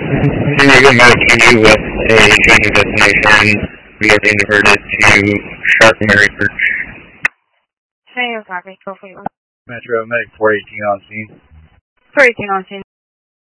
San Diego Medic with a changing destination. We are being diverted to Sharp Mary Perch. Same copy, go for you. Metro Medic 418 on scene. 418 on scene.